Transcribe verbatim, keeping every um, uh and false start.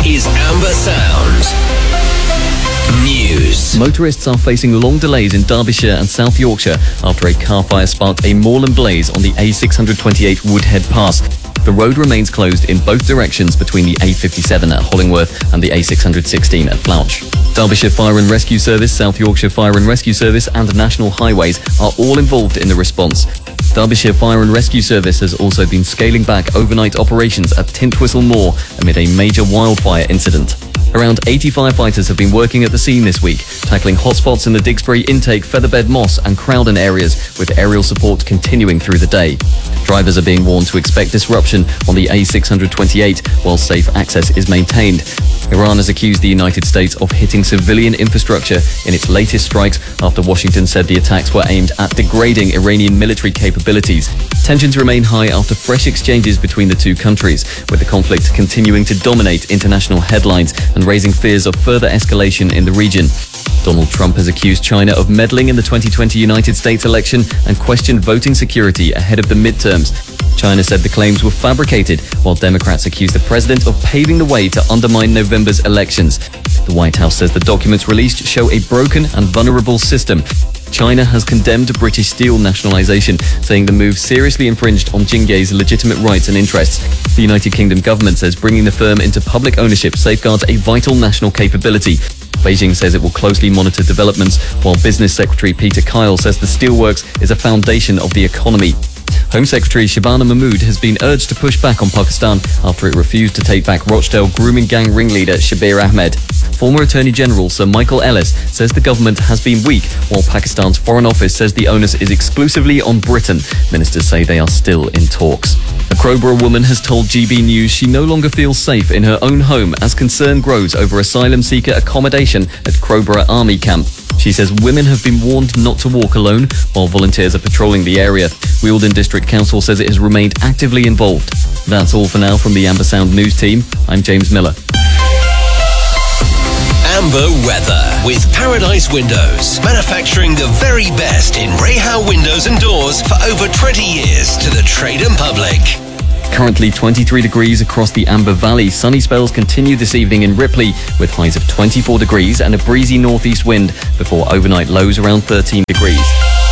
is Amber Sound News. Motorists are facing long delays in Derbyshire and South Yorkshire after a car fire sparked a moorland blaze on the A six twenty-eight Woodhead Pass. The road remains closed in both directions between the A fifty-seven at Hollingworth and the A six sixteen at Flouch. Derbyshire Fire and Rescue Service, South Yorkshire Fire and Rescue Service and National Highways are all involved in the response. Derbyshire Fire and Rescue Service has also been scaling back overnight operations at Tintwistle Moor amid a major wildfire incident. Around eighty firefighters have been working at the scene this week, tackling hotspots in the Digsbury Intake, Featherbed Moss and Crowden areas, with aerial support continuing through the day. Drivers are being warned to expect disruption on the A six twenty-eight while safe access is maintained. Iran has accused the United States of hitting civilian infrastructure in its latest strikes after Washington said the attacks were aimed at degrading Iranian military capabilities. Tensions remain high after fresh exchanges between the two countries, with the conflict continuing to dominate international headlines and raising fears of further escalation in the region. Donald Trump has accused China of meddling in the twenty twenty United States election and questioned voting security ahead of the midterms. China said the claims were fabricated, while Democrats accused the president of paving the way to undermine November's elections. The White House says the documents released show a broken and vulnerable system. China has condemned British Steel nationalisation, saying the move seriously infringed on Jingye's legitimate rights and interests. The United Kingdom government says bringing the firm into public ownership safeguards a vital national capability. Beijing says it will closely monitor developments, while Business Secretary Peter Kyle says the steelworks is a foundation of the economy. Home Secretary Shabana Mahmood has been urged to push back on Pakistan after it refused to take back Rochdale grooming gang ringleader Shabir Ahmed. Former Attorney General Sir Michael Ellis says the government has been weak, while Pakistan's Foreign Office says the onus is exclusively on Britain. Ministers say they are still in talks. A Crowborough woman has told G B News she no longer feels safe in her own home as concern grows over asylum seeker accommodation at Crowborough Army Camp. She says women have been warned not to walk alone while volunteers are patrolling the area. Wealdon District Council says it has remained actively involved. That's all for now from the Amber Sound News team. I'm James Miller. Amber Weather with Paradise Windows, manufacturing the very best in Rayhow windows and doors for over twenty years to the trade and public. Currently twenty-three degrees across the Amber Valley. Sunny spells continue this evening in Ripley with highs of twenty-four degrees and a breezy northeast wind before overnight lows around thirteen degrees.